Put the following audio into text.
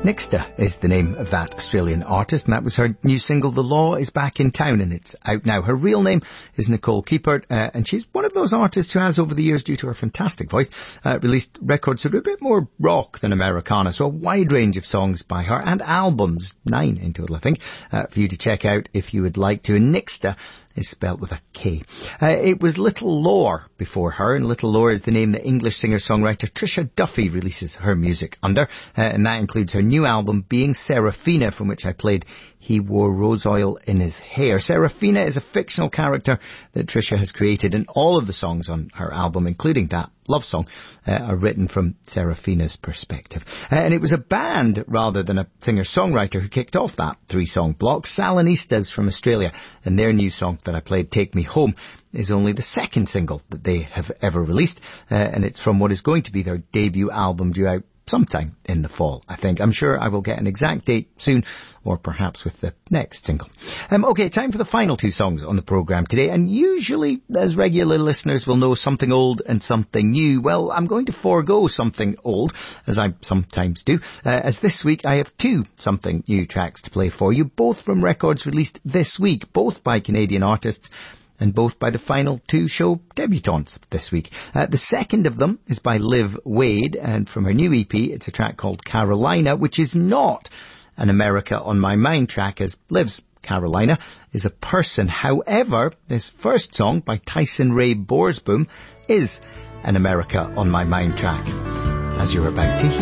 Nixta is the name of that Australian artist, and that was her new single, The Law Is Back in Town, and it's out now. Her real name is Nicole Kiepert, and she's one of those artists who has, over the years, due to her fantastic voice, released records that are a bit more rock than Americana, so a wide range of songs by her, and albums, 9 in total, I think, for you to check out if you would like to. And Nixta is spelt with a K. It was Little Lore before her, and Little Lore is the name that English singer-songwriter Trisha Duffy releases her music under, and that includes her new album, Being Serafina, from which I played He Wore Rose Oil in His Hair. Serafina is a fictional character that Trisha has created, and all of the songs on her album, including that love song, are written from Serafina's perspective. And it was a band rather than a singer-songwriter who kicked off that 3-song block, Salonistas from Australia, and their new song that I played, Take Me Home, is only the second single that they have ever released, and it's from what is going to be their debut album due out sometime in the fall, I think. I'm sure I will get an exact date soon, or perhaps with the next single. Okay, time for the final 2 songs on the programme today, and usually, as regular listeners will know, something old and something new. Well, I'm going to forego something old, as I sometimes do, as this week I have 2 something new tracks to play for you, both from records released this week, both by Canadian artists, and both by the final 2 show debutantes this week. The second of them is by Liv Wade, and from her new EP, it's a track called Carolina, which is not an America on My Mind track, as Liv's Carolina is a person. However, this first song by Tyson Ray Borsboom is an America on My Mind track, as you're about to hear.